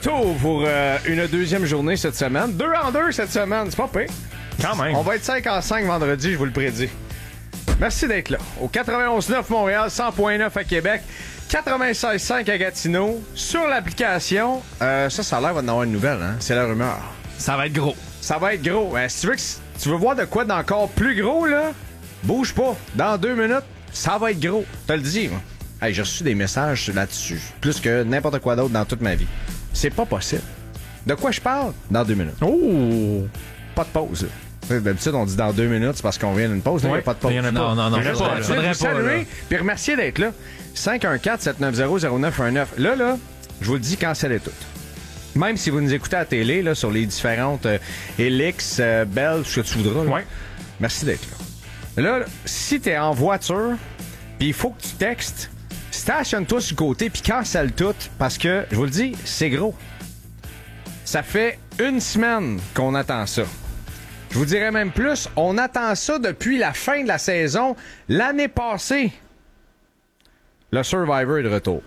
retour pour une deuxième journée cette semaine. 2 en 2 cette semaine, c'est pas pire. Quand même. On va être 5 en 5 vendredi, je vous le prédis. Merci d'être là. Au 91.9 Montréal, 100.9 à Québec, 96.5 à Gatineau. Sur l'application, ça a l'air d'en avoir une nouvelle, hein? C'est la rumeur. Ça va être gros. Ça va être gros. Si tu veux voir de quoi d'encore plus gros, là, bouge pas. Dans 2 minutes, ça va être gros. Je te le dis, moi. Hey, j'ai reçu des messages là-dessus, plus que n'importe quoi d'autre dans toute ma vie. C'est pas possible. De quoi je parle? Dans 2 minutes. Oh! Pas de pause. D'habitude, on dit dans 2 minutes, c'est parce qu'on vient d'une pause. Là, il n'y a pas de pause. Non. Vous saluer, puis remercier d'être là. 514-790-0919. Là, je vous le dis, cancellez tout. Même si vous nous écoutez à la télé, là, sur les différentes Helix, Bell, tout ce que tu voudras. Là, ouais. Merci d'être là. Là, si t'es en voiture, puis il faut que tu textes, stationne-toi sur le côté, puis cancelle tout, parce que, je vous le dis, c'est gros. Ça fait 1 semaine qu'on attend ça. Je vous dirais même plus, on attend ça depuis la fin de la saison l'année passée. Le Survivor est de retour.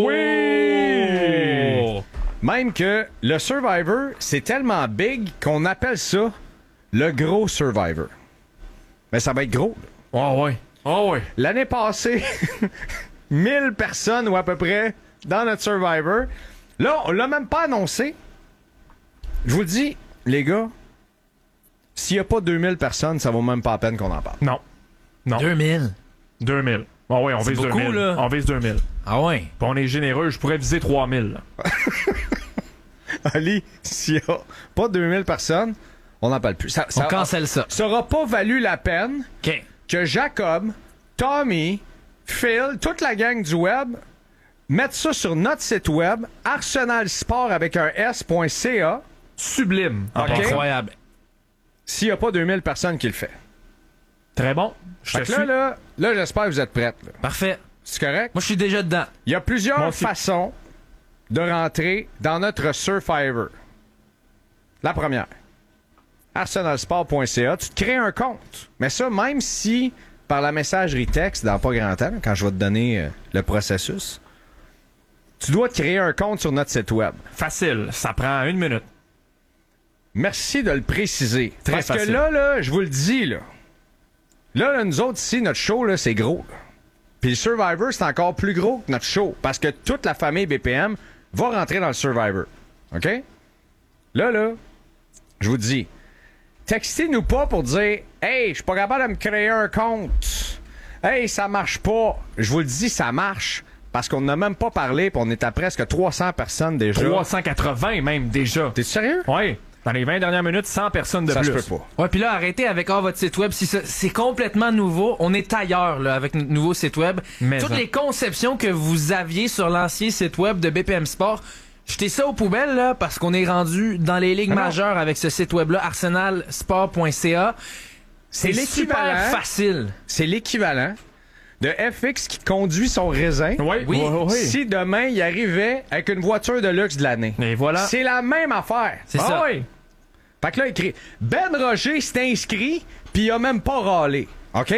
Oui! Même que le Survivor, c'est tellement big qu'on appelle ça le gros Survivor. Mais ça va être gros. Oh ouais. Oh ouais. L'année passée, 1000 personnes ou à peu près dans notre Survivor. Là, on l'a même pas annoncé. Je vous le dis, les gars, s'il n'y a pas 2000 personnes, ça vaut même pas la peine qu'on en parle. Non. 2000. Oh ouais, on C'est vise beaucoup, 2000. là. On vise 2000. Ah ouais. Puis on est généreux, je pourrais viser 3000. Là. Ali, s'il n'y a pas 2000 personnes, on n'en parle plus. On cancelle ça. Ça aura pas valu la peine OK. que Jacob, Tommy, Phil, toute la gang du web mettent ça sur notre site web, arsenalsport avec un s.ca. Sublime. OK. Incroyable. S'il n'y a pas 2000 personnes qui le fait. Très bon. Je Fait te que suis. là, j'espère que vous êtes prêtes. Là. Parfait. C'est correct? Moi, je suis déjà dedans. Il y a Moi plusieurs aussi. façons de rentrer dans notre Survivor. La première, arsenalsport.ca, tu te crées un compte. Mais ça, même si par la messagerie texte, dans pas grand temps, quand je vais te donner le processus, tu dois te créer un compte sur notre site web. Facile. Ça prend 1 minute. Merci de le préciser. Très Parce facile. que là, je vous le dis, là, nous autres ici, notre show, là, c'est gros. Là. Puis le Survivor, c'est encore plus gros que notre show. Parce que toute la famille BPM va rentrer dans le Survivor. OK? Là, je vous dis, textez-nous pas pour dire « Hey, je suis pas capable de me créer un compte. Hey, ça marche pas. » Je vous le dis, ça marche. Parce qu'on n'a même pas parlé, puis on est à presque 300 personnes déjà. 380 même déjà. T'es sérieux? Ouais. Dans les 20 dernières minutes, 100 personnes de Ça plus. se peut pas. Ouais, puis là, arrêtez avec votre site web. Si c'est complètement nouveau. On est ailleurs, là, avec notre nouveau site web. Mais Toutes ça. les conceptions que vous aviez sur l'ancien site web de BPM Sport, jetez ça aux poubelles, là, parce qu'on est rendu dans les ligues non. majeures avec ce site web-là, arsenalsport.ca. C'est super l'équivalent. facile. C'est l'équivalent de FX qui conduit son raisin. Oui. Si demain, il arrivait avec une voiture de luxe de l'année. Et voilà. C'est la même affaire. C'est ça. Oui. Fait que là, écrit Ben Roger s'est inscrit, puis il a même pas râlé. OK?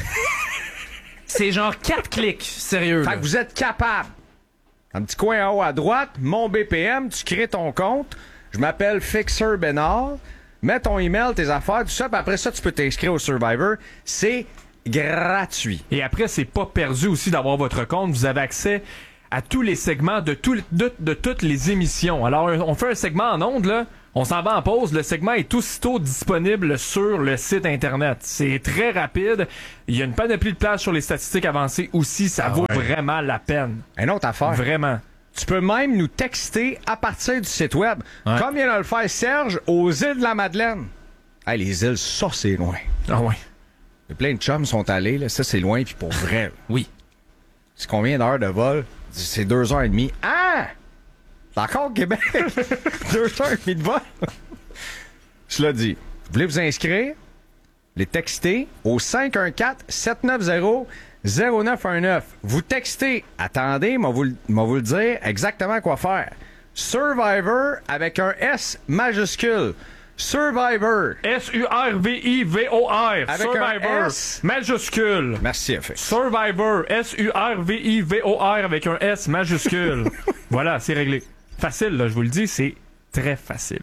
C'est genre 4 clics, sérieux. Fait là. que vous êtes capable. Un petit coin en haut à droite, mon BPM, tu crées ton compte. Je m'appelle Fixer Bénard. Mets ton email, tes affaires, tout ça, puis après ça, tu peux t'inscrire au Survivor. C'est gratuit. Et après, c'est pas perdu aussi d'avoir votre compte. Vous avez accès à tous les segments de toutes les émissions. Alors, on fait un segment en ondes, là. On s'en va en pause. Le segment est aussitôt disponible sur le site Internet. C'est très rapide. Il y a une panoplie de places sur les statistiques avancées aussi. Ça vaut vraiment la peine. Une autre affaire. Vraiment. Tu peux même nous texter à partir du site web. Ouais. Comme vient de le faire Serge aux îles de la Madeleine. Hey, les îles, ça, c'est loin. Ah ouais. Il y a plein de chums sont allés, là. Ça, c'est loin, puis pour vrai. Là. Oui. C'est combien d'heures de vol? C'est 2h30. Ah! C'est encore Québec! 2h30 de vol! Je l'ai dit. Vous voulez vous inscrire? Les texter au 514-790-0919. Vous textez. Attendez, moi vous le dire exactement quoi faire. Survivor avec un S majuscule. Survivor. Survivor. Avec un Survivor. S. Majuscule. Merci, FX. Survivor. Survivor avec un S majuscule. Voilà, c'est réglé. Facile, là, je vous le dis, c'est très facile.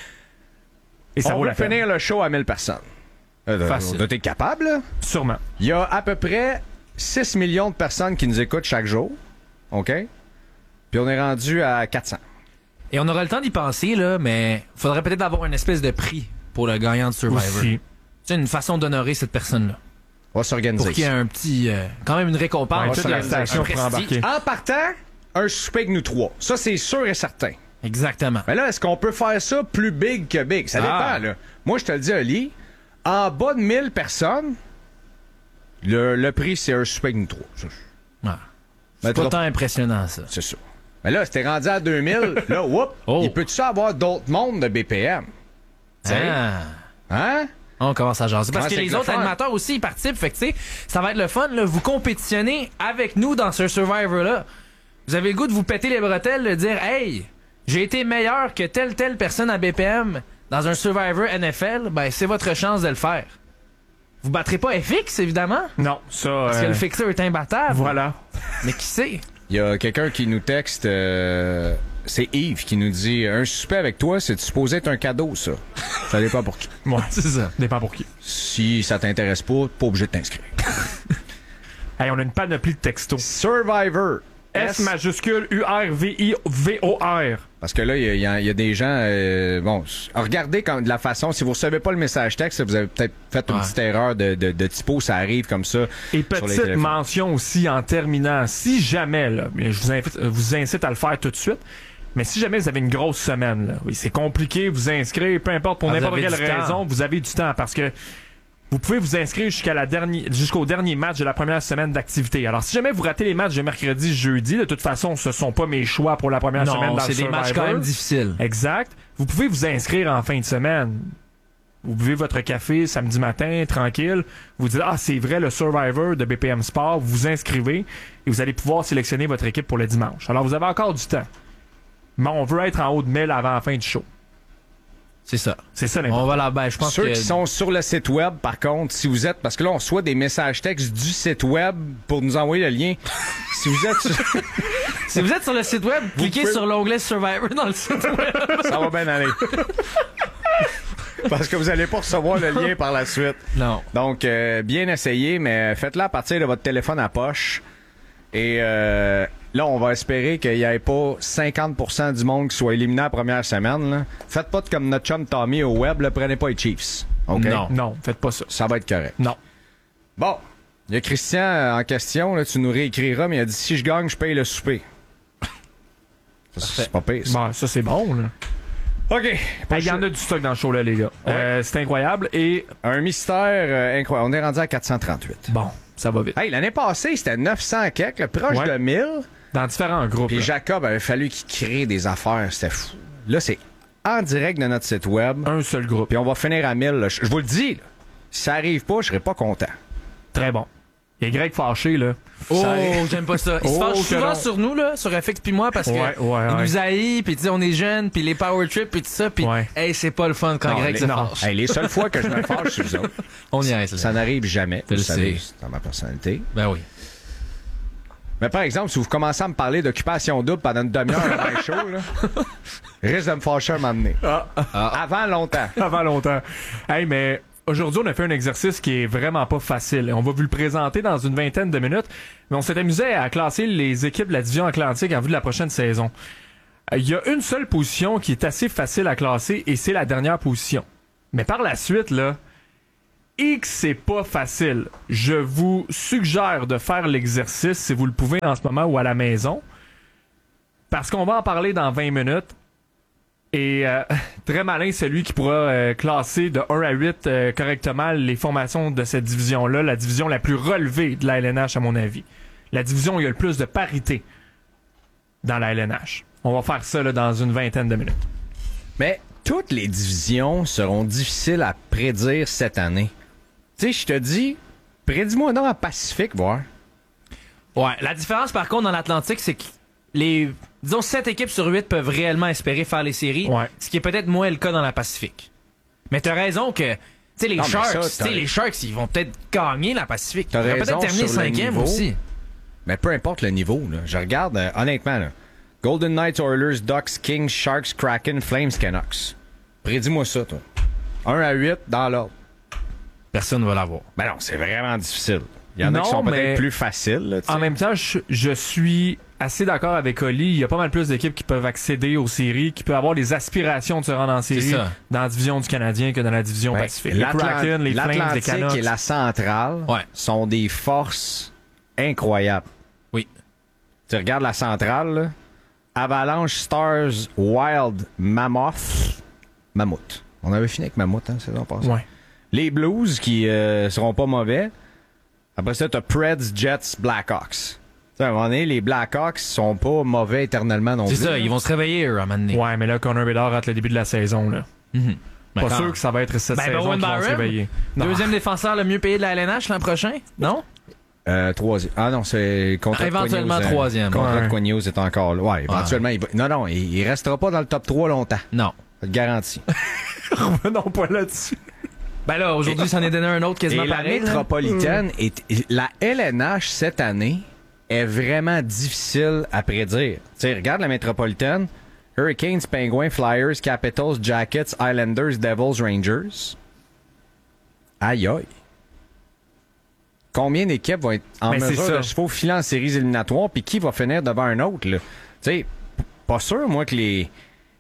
Et ça On vaut va la peine. finir le show à 1000 personnes. Facile. T'es capable, là? Sûrement. Il y a à peu près 6 millions de personnes qui nous écoutent chaque jour. OK? Puis on est rendu à 400. Et on aura le temps d'y penser, là, mais faudrait peut-être avoir une espèce de prix pour le gagnant de Survivor. Aussi. C'est une façon d'honorer cette personne-là. On va s'organiser. Pour qu'il y ait un petit... quand même une Ouais, récompense. toute ça, la ça, station un pour prestige. embarquer. En partant, un souper avec nous trois. Ça, c'est sûr et certain. Exactement. Mais là, est-ce qu'on peut faire ça plus big que big? Ça dépend, là. Moi, je te le dis, Ali, en bas de 1000 personnes, le prix, c'est un souper avec nous trois. Ouais. C'est Mais pas trop- tant impressionnant, ça. C'est ça. Mais là, si t'es rendu à 2000, là, whoop, Oh. il peut-tu avoir d'autres mondes de BPM? T'sais? Ah. Hein? On commence à jaser. Parce Ouais, que c'est les le autres fun. animateurs aussi, ils participent. Fait que, tu sais, ça va être le fun, là. Vous compétitionnez avec nous dans ce Survivor-là. Vous avez le goût de vous péter les bretelles, de dire, hey, j'ai été meilleur que telle personne à BPM dans un Survivor NFL. Ben, c'est votre chance de le faire. Vous battrez pas FX, évidemment. Non, ça. Parce que le fixeur est imbattable. Voilà. Mais qui sait? Il y a quelqu'un qui nous texte, c'est Yves qui nous dit un souper avec toi, c'est supposé être un cadeau, ça. Ça dépend pour qui. Ouais, C'est ça. dépend pour qui. Si ça t'intéresse pas obligé de t'inscrire. Hey, on a une panoplie de textos. Survivor. S majuscule URVIVOR. Parce que là, il y a des gens. Bon, regardez de la façon. Si vous recevez pas le message texte, vous avez peut-être fait une Ouais. petite erreur de typo, ça arrive comme ça. Et sur les petite téléphones. mention aussi en terminant, si jamais, là, mais je vous incite à le faire tout de suite, mais si jamais vous avez une grosse semaine, là, oui, c'est compliqué, vous inscrire, peu importe, pour Ah, vous n'importe avez quelle du temps. raison, vous avez du temps parce que vous pouvez vous inscrire jusqu'au dernier match de la première semaine d'activité. Alors, si jamais vous ratez les matchs de mercredi, jeudi, de toute façon, ce sont pas mes choix pour la première semaine Non, dans le c'est des matchs Survivor. quand même difficiles. Exact. Vous pouvez vous inscrire en fin de semaine. Vous buvez votre café samedi matin, tranquille. Vous dites, ah, c'est vrai, le Survivor de BPM Sport. Vous vous inscrivez et vous allez pouvoir sélectionner votre équipe pour le dimanche. Alors, vous avez encore du temps. Mais on veut être en haut de 1000 avant la fin du show. C'est ça. C'est ça On l'important. va là, ben, je pense Ceux que... qui sont sur le site web, par contre, si vous êtes, parce que là, on reçoit des messages textes du site web pour nous envoyer le lien. Si vous êtes sur... Si vous êtes sur le site web, cliquez pouvez- sur l'onglet Survivor dans le site web. Ça va bien aller. Parce que vous n'allez pas recevoir le lien par la suite. Non. Donc, bien essayé, mais faites-le à partir de votre téléphone à poche. Et là, on va espérer qu'il n'y ait pas 50% du monde qui soit éliminé la première semaine. Là. Faites pas comme notre chum Tommy au web, là, prenez pas les Chiefs. OK? Non. Non, faites pas ça. Ça va être correct. Non. Bon, il y a Christian en question, là, tu nous réécriras, mais il a dit si je gagne, je paye le souper. Ça, c'est pas pire. ça. Bon, ça, c'est bon, là. OK. Hey, il y en a du stock dans le show, là, les gars. C'est incroyable. Et Un mystère incroyable. On est rendu à 438. bon, ça va vite. Hey, l'année passée, c'était 900 quelques, proche Ouais. de 1000. Dans différents groupes. Puis là. Jacob avait fallu qu'il crée des affaires. C'était fou. Là, c'est en direct de notre site web. Un seul groupe. Puis on va finir à 1000. Là. Je vous le dis, là, si ça arrive pas, je serai pas content. Très bon. Il y a Greg fâché, là. Oh, Ça arrive. j'aime pas ça. Il se Oh, fâche que souvent non. sur nous, là, sur FX puis moi, parce que Ouais, ouais, il ouais. nous haït, puis tu sais, on est jeunes, puis les power trips, puis tout ça, puis Ouais. hey, c'est pas le fun quand Non, Greg les- se non. fâche. Hey, les seules fois que je me fâche sur vous autres, On y est, ça n'arrive jamais. Je le Vous savez, sais. c'est dans ma personnalité. Ben oui. Mais par exemple, si vous commencez à me parler d'occupation double pendant une demi-heure avant le show, là, risque de me fâcher un moment donné. Avant longtemps. Avant longtemps. Hey, mais aujourd'hui, on a fait un exercice qui est vraiment pas facile. On va vous le présenter dans une vingtaine de minutes. Mais on s'est amusé à classer les équipes de la division Atlantique en vue de la prochaine saison. Il y a une seule position qui est assez facile à classer et c'est la dernière position. Mais par la suite, là, X, c'est pas facile. Je vous suggère de faire l'exercice si vous le pouvez en ce moment ou à la maison. Parce qu'on va en parler dans 20 minutes. Et très malin celui qui pourra classer de 1 à 8 correctement les formations de cette division-là, la division la plus relevée de la LNH à mon avis. La division où il y a le plus de parité dans la LNH. On va faire ça là, dans une vingtaine de minutes. Mais toutes les divisions seront difficiles à prédire cette année. Tu sais, je te dis, prédis-moi non en Pacifique, voir. Ouais, la différence par contre dans l'Atlantique, c'est que les, disons, 7 équipes sur 8 peuvent réellement espérer faire les séries, Ouais. ce qui est peut-être moins le cas dans la Pacifique. Mais t'as raison que, tu sais, les Non, mais Sharks, ça, tu sais, t'as- les Sharks, ils vont peut-être gagner la Pacifique. T'as Ils vont raison peut-être terminer sur le 5e niveau. aussi. Mais peu importe le niveau, là, je regarde, honnêtement, là, Golden Knights, Oilers, Ducks, Kings, Sharks, Kraken, Flames, Canucks. Prédis-moi ça, toi. 1-8 dans l'ordre. Personne ne va l'avoir. Ben non, c'est vraiment difficile. Il y en a Non, qui sont mais peut-être plus faciles. Là, En même temps, je suis assez d'accord avec Oli. Il y a pas mal plus d'équipes qui peuvent accéder aux séries, qui peuvent avoir les aspirations de se rendre en série dans la division du Canadien que dans la division Pacifique. Les Kraken, les Flames, les L'Atlantique Canucks. et la Centrale sont des forces incroyables. Oui. Tu regardes la Centrale, là, Avalanche, Stars, Wild, Mammoth. On avait fini avec Mammoth, hein, saison passée. Ouais. Les Blues qui seront pas mauvais. Après ça, t'as Preds, Jets, Blackhawks. Tu sais, à un moment donné, les Blackhawks sont pas mauvais éternellement non plus. C'est ça, ils vont se réveiller, eux, à un moment donné. Ouais, mais là, Connor Bedard rate le début de la saison. Là. Pas sûr que ça va être cette saison Bowen qu'ils vont se Byram, réveiller. Non. deuxième défenseur le mieux payé de la LNH l'an prochain? Non? Troisième. Ah non, c'est contre Éventuellement troisième. Contre Ouais. Quagnos est encore là. Ouais, éventuellement. Non, il restera pas dans le top 3 longtemps. Non. Je te le garantis. Revenons pas là-dessus. Ben là, aujourd'hui, ça en est donné un autre quasiment Et la pareil. métropolitaine, la LNH cette année est vraiment difficile à prédire. Tu sais, regarde la métropolitaine. Hurricanes, Penguins, Flyers, Capitals, Jackets, Islanders, Devils, Rangers. Aïe aïe. Combien d'équipes vont être en Mais c'est mesure ça. de se faufiler en séries éliminatoires, puis qui va finir devant un autre, là? Tu sais, pas sûr, moi, que les...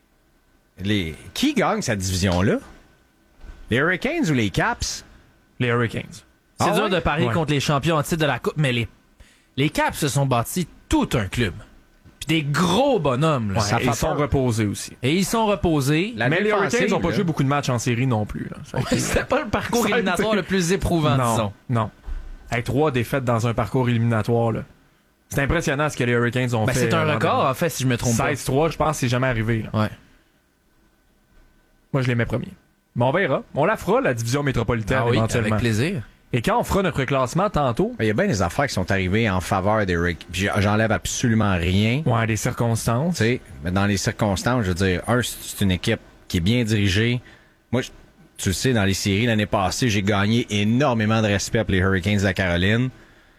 Qui gagne cette division-là? Les Hurricanes ou les Caps? Les Hurricanes. C'est Ah dur ouais? de parier Ouais. contre les champions en titre de la Coupe, mais les Caps se sont bâtis tout un club. Puis des gros bonhommes, là. Ouais, Ça et fait ils sont peur. reposés aussi. Et ils sont reposés. La Mais les défensive, Hurricanes n'ont pas là. joué beaucoup de matchs en série non plus. Là. Ça a été- C'était pas le parcours Ça a éliminatoire été- le plus éprouvant, non, disons. non. Hey, 3 défaites dans un parcours éliminatoire. Là. C'est impressionnant ce que les Hurricanes ont Ben, fait. c'est un record, en fait, si je me trompe pas. 16-3, je pense que c'est jamais arrivé. Là. Ouais. Moi, je les mets premiers. Mais on verra. On la fera, la division métropolitaine, Ah oui, éventuellement. avec plaisir. Et quand on fera notre classement tantôt, Il y a bien des affaires qui sont arrivées en faveur des Hurricanes. J'enlève absolument rien. ouais, des circonstances. Tu sais, mais dans les circonstances, je veux dire, c'est une équipe qui est bien dirigée. Moi, tu le sais, dans les séries l'année passée, j'ai gagné énormément de respect pour les Hurricanes de la Caroline.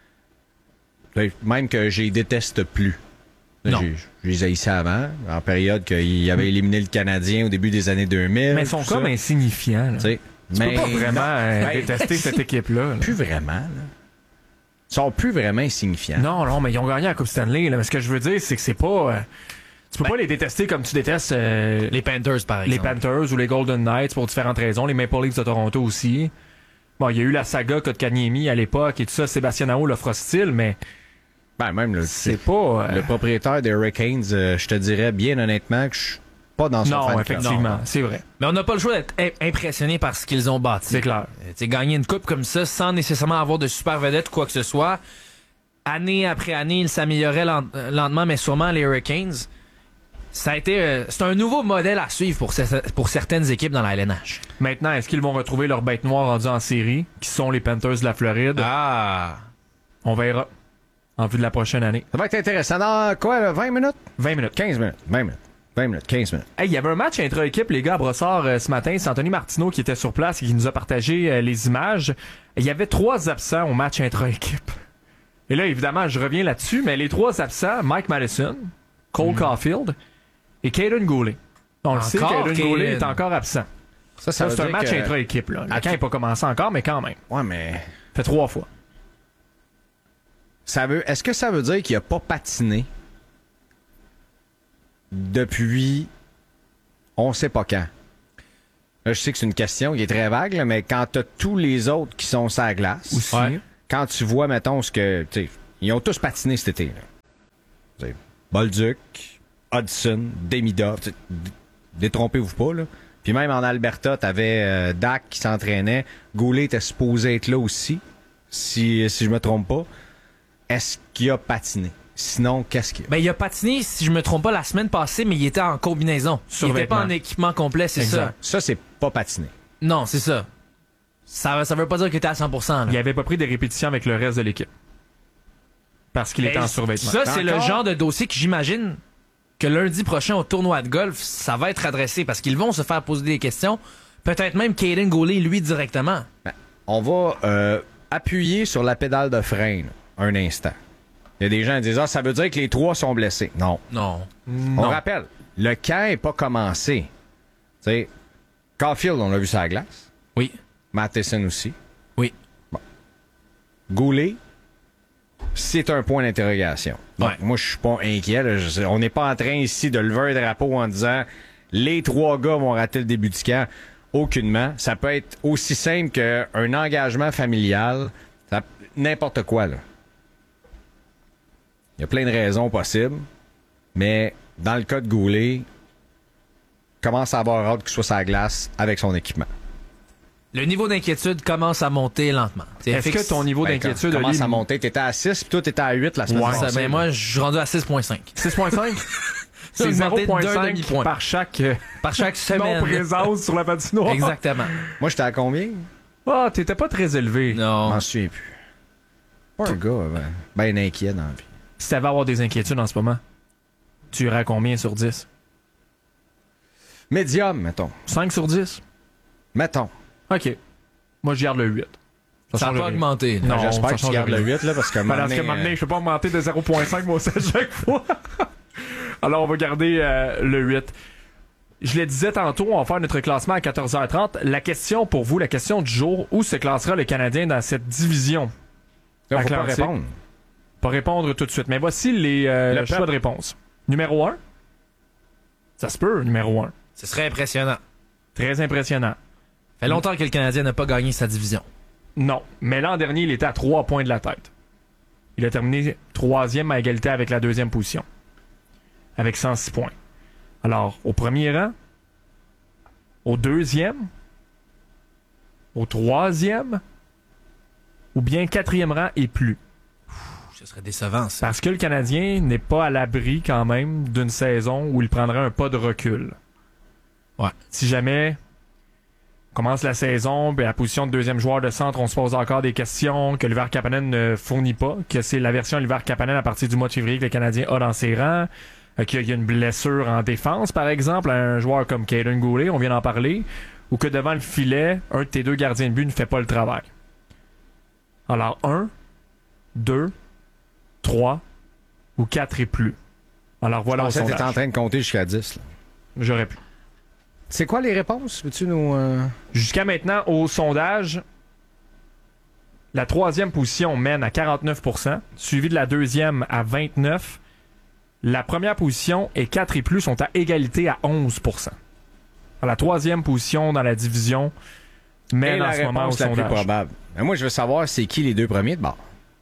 Même que je les déteste plus. Là, Non. je les haïssais avant, en période qu'ils avaient éliminé le Canadien au début des années 2000. Mais ils sont tout comme ça. insignifiants. Là. Tu sais, Tu peux pas vraiment Ben, détester cette équipe-là. là. plus vraiment, là. Ils sont plus vraiment insignifiants. Non, mais ils ont gagné la Coupe Stanley. Là. Mais ce que je veux dire, c'est que c'est pas... tu peux pas les détester comme tu détestes Les Panthers, par les exemple. Panthers ou les Golden Knights pour différentes raisons. Les Maple Leafs de Toronto aussi. Bon, il y a eu la saga Kotkaniemi à l'époque et tout ça. Sébastien Aho l'offre hostile, mais Ben, même, là, c'est pas... le propriétaire des Hurricanes, je te dirais bien honnêtement que je suis pas dans son fan non, club. effectivement, Non. c'est vrai. Mais on n'a pas le choix d'être impressionné par ce qu'ils ont bâti. C'est clair. Tu sais, gagner une coupe comme ça sans nécessairement avoir de super vedettes ou quoi que ce soit. Année après année, ils s'amélioraient lentement, mais sûrement les Hurricanes. Ça a été, c'est un nouveau modèle à suivre pour certaines équipes dans la LNH. Maintenant, est-ce qu'ils vont retrouver leur bête noire rendue en série, qui sont les Panthers de la Floride? Ah! On verra. En vue de la prochaine année. Ça va être intéressant. Dans quoi, là, 20 minutes? 20 minutes. 15 minutes. 20 minutes. 20 minutes. 15 minutes. Hey, il y avait un match intra-équipe, les gars, à Brossard ce matin. C'est Anthony Martineau qui était sur place et qui nous a partagé les images. Il y avait 3 absents au match intra-équipe. Et là, évidemment, je reviens là-dessus, mais les 3 absents, Mike Madison, Cole Caulfield et Caden Goulet. On le sait, Encore Caden Goulet Caden. est encore absent. Ça Ça, veut c'est un dire match que- intra-équipe. Là. Le camp n'est pas commencé encore, mais quand même. Ouais, mais... Fait 3 fois. Est-ce que ça veut dire qu'il a pas patiné depuis on sait pas quand? Là, je sais que c'est une question qui est très vague, là, mais quand t'as tous les autres qui sont sur la glace, Aussi. quand tu vois, mettons, ce que... tu sais, ils ont tous patiné cet été. Là. Tu sais, Bolduc, Hudson, Demidov, tu sais, détrompez-vous pas, là. Puis même en Alberta, t'avais Dak qui s'entraînait. Goulet était supposé être là aussi, si je me trompe pas. Est-ce qu'il a patiné? Sinon, qu'est-ce qu'il y a? Ben, il a patiné, si je me trompe pas, la semaine passée, mais il était en combinaison. Sur Il était pas vêtements. en équipement complet, c'est Exact. ça. Ça, c'est pas patiné. Non, c'est ça. Ça veut pas dire qu'il était à 100%. Là. Il avait pas pris des répétitions avec le reste de l'équipe. Parce qu'il était en survêtement. Ça, c'est le Encore? genre de dossier que j'imagine que lundi prochain au tournoi de golf, ça va être adressé parce qu'ils vont se faire poser des questions. Peut-être même Caden Goulet, lui, directement. Ben, on va appuyer sur la pédale de frein là, un instant. Il y a des gens qui disent « Ah, ça veut dire que les 3 sont blessés. » Non. Non. On rappelle, le camp n'est pas commencé. Tu sais, Caulfield, on l'a vu sur la glace. Oui. Matheson aussi. Oui. Goulet, c'est un point d'interrogation. Donc, Ouais. moi, je suis pas inquiet. Là. On n'est pas en train ici de lever un drapeau en disant les 3 gars vont rater le début du camp. Aucunement. Ça peut être aussi simple qu'un engagement familial. N'importe quoi, là. Il y a plein de raisons possibles. Mais dans le cas de Goulet, commence à avoir hâte qu'il soit sur la glace avec son équipement. Le niveau d'inquiétude commence à monter lentement. Est-ce que ton niveau d'inquiétude commence à monter? T'étais à 6 puis toi, t'étais à 8 la semaine Ouais, passée. Mais moi, je suis rendu à 6,5. 6,5? C'est Augmenté d'un 0,5 demi-point. par chaque semaine. non-présence sur la patinoire. Exactement. Moi, j'étais à combien? Ah, t'étais pas très élevé. Je Non. m'en souviens plus. Pas un gars ben inquiet dans la vie. Si t'avais à avoir des inquiétudes en ce moment, tu irais à combien sur 10? Médium, mettons. 5 sur 10? Mettons. OK. Moi, je garde le 8. Ça n'a change pas rien. augmenté. Non, J'espère ça que tu change gardes le rien. 8, là, parce que Ben, parce que maintenant, je peux pas augmenter de 0,5 moi aussi à chaque fois. Alors, on va garder le 8. Je le disais tantôt, on va faire notre classement à 14h30. La question pour vous, la question du jour, où se classera le Canadien dans cette division? Là, faut pas Atlantique. répondre. Pas répondre tout de suite. Mais voici les choix de réponse. Numéro 1. Ça se peut, numéro 1. Ce serait impressionnant. Très impressionnant. Fait longtemps que le Canadien n'a pas gagné sa division. Non. Mais l'an dernier, il était à 3 points de la tête. Il a terminé 3e à égalité avec la 2e position. Avec 106 points. Alors, au premier rang, au 2e, au 3e, ou bien 4e rang et plus. Ce serait décevant, ça. Parce que le Canadien n'est pas à l'abri quand même d'une saison où il prendrait un pas de recul. Ouais. Si jamais on commence la saison, ben, à la position de 2e joueur de centre, on se pose encore des questions que Oliver Kapanen ne fournit pas, que c'est la version Oliver Kapanen à partir du mois de février que le Canadien a dans ses rangs, qu'il y a une blessure en défense, par exemple, à un joueur comme Caden Goulet, on vient d'en parler, ou que devant le filet, un de tes 2 gardiens de but ne fait pas le travail. Alors, 1, 2, 3 ou 4 et plus. Alors voilà au Je pensais que t'étais en sondage. train de compter jusqu'à 10. Là. J'aurais pu. C'est quoi les réponses? Veux-tu nous... Jusqu'à maintenant, au sondage, la 3e position mène à 49%, suivi de la 2e à 29%. La première position et 4 et plus sont à égalité à 11%. Alors, la 3e position dans la division Et mène la en ce moment au réponse la plus sondage. probable. Mais moi, je veux savoir c'est qui les 2 premiers de bord.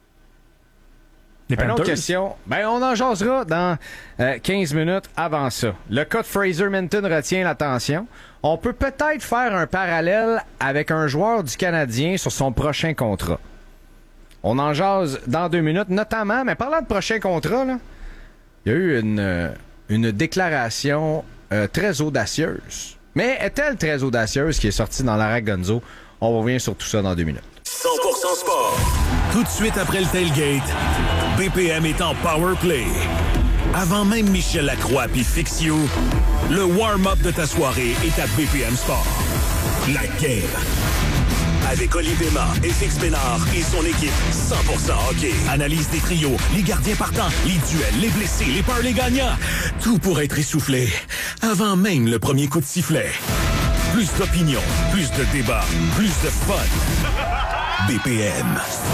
Les Une autre Panthers. question. Ben, on en jasera dans 15 minutes avant ça. Le cas de Fraser Minton retient l'attention. On peut peut-être faire un parallèle avec un joueur du Canadien sur son prochain contrat. On en jase dans 2 minutes, notamment, mais parlant de prochain contrat, là, il y a eu une déclaration très audacieuse. Mais est-elle très audacieuse qui est sortie dans l'Arac Gonzo? On revient sur tout ça dans 2 minutes. 100% sport. Tout de suite après le tailgate, BPM est en power play. Avant même Michel Lacroix puis Fixio, le warm-up de ta soirée est à BPM Sport. La game. Avec Olivier Déma et Fix Bénard et son équipe 100% hockey. Analyse des trios, les gardiens partants, les duels, les blessés, les parlers gagnants. Tout pour être essoufflé avant même le premier coup de sifflet. Plus d'opinion, plus de débat, plus de fun. BPM.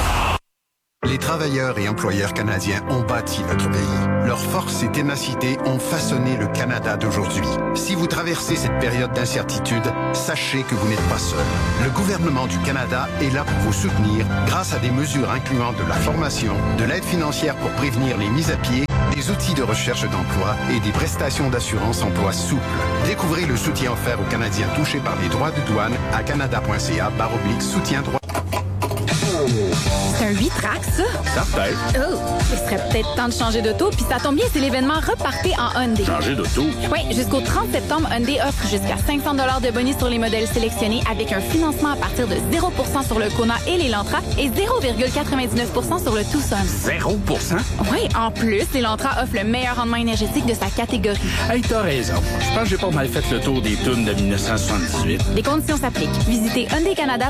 Les travailleurs et employeurs canadiens ont bâti notre pays. Leur force et ténacité ont façonné le Canada d'aujourd'hui. Si vous traversez cette période d'incertitude, sachez que vous n'êtes pas seul. Le gouvernement du Canada est là pour vous soutenir grâce à des mesures incluant de la formation, de l'aide financière pour prévenir les mises à pied, des outils de recherche d'emploi et des prestations d'assurance emploi souples. Découvrez le soutien offert aux Canadiens touchés par les droits de douane à canada.ca/soutien-droit. C'est un 8-track, ça? Certain. Oh, il serait peut-être temps de changer d'auto, puis ça tombe bien, c'est l'événement Repartez en Hyundai. Changer d'auto. Oui, jusqu'au 30 septembre, Hyundai offre jusqu'à 500 $ de bonus sur les modèles sélectionnés avec un financement à partir de 0% sur le Kona et l'Elantra et 0,99% sur le Tucson. 0%? Oui, en plus, l'Elantra offre le meilleur rendement énergétique de sa catégorie. Hey, t'as raison. Je pense que j'ai pas mal fait le tour des tunes de 1978. Les conditions s'appliquent. Visitez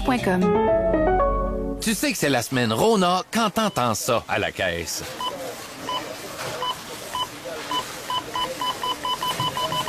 hyundaicanada.com. Tu sais que c'est la semaine Rona quand t'entends ça à la caisse.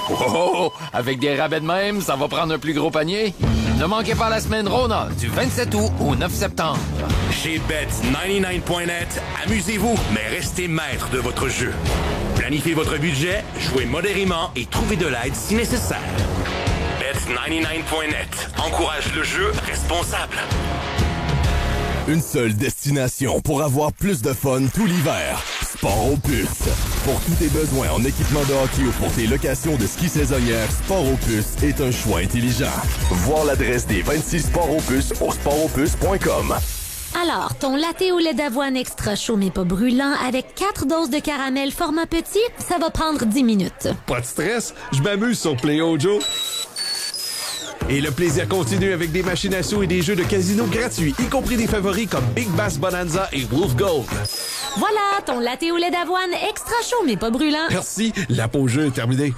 Oh, avec des rabais de même, ça va prendre un plus gros panier. Ne manquez pas la semaine Rona du 27 août au 9 septembre. Chez Bet99.net, amusez-vous, mais restez maître de votre jeu. Planifiez votre budget, jouez modérément et trouvez de l'aide si nécessaire. Bet99.net encourage le jeu responsable. Une seule destination pour avoir plus de fun tout l'hiver. Sport Opus. Pour tous tes besoins en équipement de hockey ou pour tes locations de ski saisonnières, Sport Opus est un choix intelligent. Voir l'adresse des 26 Sport Opus au sportopus.com. Alors, ton latte au lait d'avoine extra chaud mais pas brûlant avec 4 doses de caramel format petit, ça va prendre 10 minutes. Pas de stress, je m'amuse sur Play Ojo. Et le plaisir continue avec des machines à sous et des jeux de casino gratuits, y compris des favoris comme Big Bass Bonanza et Wolf Gold. Voilà, ton latte au lait d'avoine extra chaud mais pas brûlant. Merci, la pause jeu est terminée.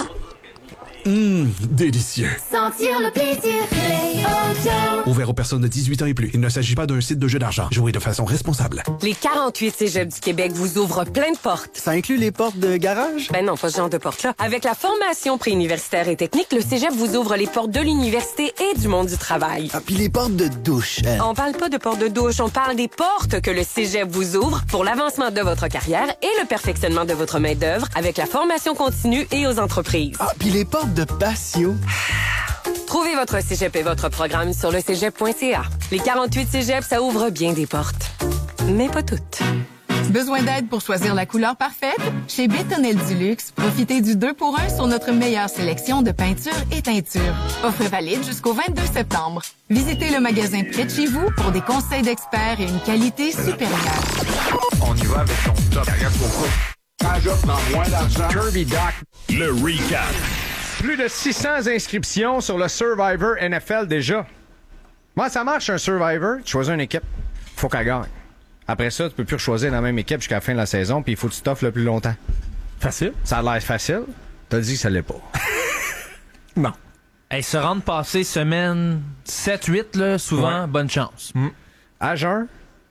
Délicieux. Sentir le plaisir, Play Ojo. Ouvert aux personnes de 18 ans et plus. Il ne s'agit pas d'un site de jeu d'argent. Jouez de façon responsable. Les 48 cégeps du Québec vous ouvrent plein de portes. Ça inclut les portes de garage? Ben non, pas ce genre de portes-là. Avec la formation préuniversitaire et technique, le cégep vous ouvre les portes de l'université et du monde du travail. Ah, puis les portes de douche. On parle pas de portes de douche, on parle des portes que le cégep vous ouvre pour l'avancement de votre carrière et le perfectionnement de votre main-d'œuvre avec la formation continue et aux entreprises. Ah, puis les portes de patio. Trouvez votre cégep et votre programme sur le cégep.ca. Les 48 cégeps, ça ouvre bien des portes. Mais pas toutes. Besoin d'aide pour choisir la couleur parfaite? Chez Bétonnel du Luxe, profitez du 2 pour 1 sur notre meilleure sélection de peintures et teintures. Offre valide jusqu'au 22 septembre. Visitez le magasin près de chez vous pour des conseils d'experts et une qualité supérieure. On y va avec ton top. Moins d'argent. Kirby Doc. Le recap. Plus de 600 inscriptions sur le Survivor NFL déjà. Moi, ça marche un Survivor. Tu choisis une équipe. Faut qu'elle gagne. Après ça, tu peux plus choisir dans la même équipe jusqu'à la fin de la saison, puis il faut que tu t'offres le plus longtemps. Facile. Ça a l'air facile. T'as dit que ça l'est pas. Non. Hey, se rendre passer semaine 7-8, là, souvent, Ouais. bonne chance. À jeun,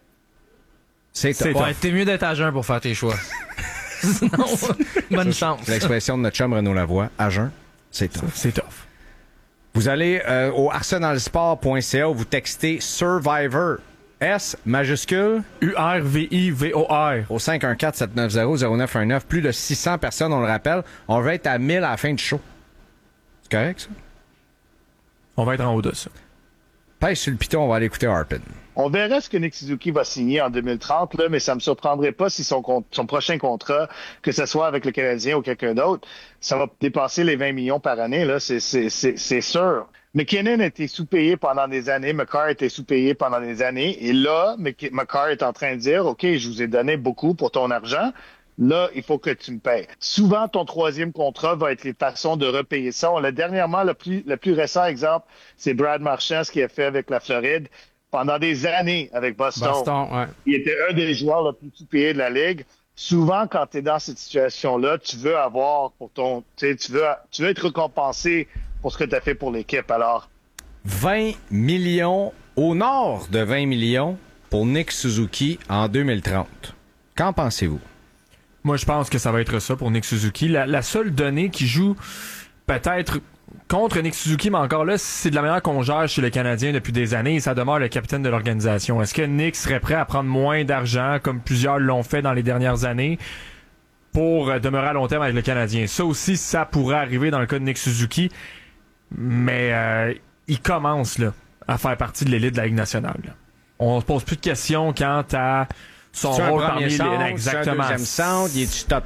c'est top. Ouais, t'es mieux d'être à jeun pour faire tes choix. Sinon, bonne chance. C'est l'expression de notre chum Renaud Lavoie. À jeun, c'est top. C'est tough. Vous allez au arsenalsport.ca où vous textez Survivor. S majuscule URVIVOR au 514-790-0919. Plus de 600 personnes, on le rappelle. On va être à 1000 à la fin du show. C'est correct, ça? On va être en haut de ça. Pèse sur le piton, on va aller écouter Harpin. On verra ce que Nick Suzuki va signer en 2030, là, mais ça me surprendrait pas si son prochain contrat, que ce soit avec le Canadien ou quelqu'un d'autre, ça va dépasser les 20 millions par année, là, c'est sûr. McKinnon a été sous-payé pendant des années, McCarr a été sous-payé pendant des années, et là, McCarr est en train de dire, OK, je vous ai donné beaucoup pour ton argent, là, il faut que tu me payes. Souvent, ton troisième contrat va être les façons de repayer ça. Dernièrement, le plus récent exemple, c'est Brad Marchand, ce qu'il a fait avec la Floride. Pendant des années avec Boston, ouais. Il était un des joueurs les plus sous-payés de la Ligue. Souvent, quand tu es dans cette situation-là, tu veux avoir pour ton... Tu veux être récompensé pour ce que tu as fait pour l'équipe. Alors, 20 millions, au nord de 20 millions pour Nick Suzuki en 2030. Qu'en pensez-vous? Moi, je pense que ça va être ça pour Nick Suzuki. La seule donnée qui joue peut-être contre Nick Suzuki, mais encore là, c'est de la manière qu'on gère chez les Canadiens depuis des années et ça demeure le capitaine de l'organisation. Est-ce que Nick serait prêt à prendre moins d'argent, comme plusieurs l'ont fait dans les dernières années, pour demeurer à long terme avec le Canadien? Ça aussi, ça pourrait arriver dans le cas de Nick Suzuki, mais il commence là, à faire partie de l'élite de la Ligue nationale. Là. On se pose plus de questions quant à son rôle parmi les... Exactement. Deuxième centre, il est du top